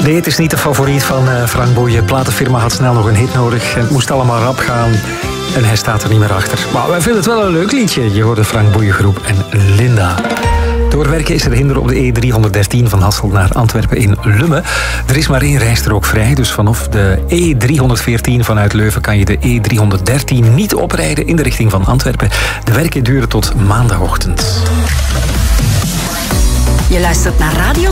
Nee, het is niet de favoriet van Frank Boeien. De platenfirma had snel nog een hit nodig. En het moest allemaal rap gaan. En hij staat er niet meer achter. Maar wij vinden het wel een leuk liedje. Je hoorde Frank Boeien groep en Linda. Doorwerken is er hinder op de E313 van Hasselt naar Antwerpen in Lummen. Er is maar 1 rijstrook vrij, dus vanaf de E314 vanuit Leuven kan je de E313 niet oprijden in de richting van Antwerpen. De werken duren tot maandagochtend. Je luistert naar Radio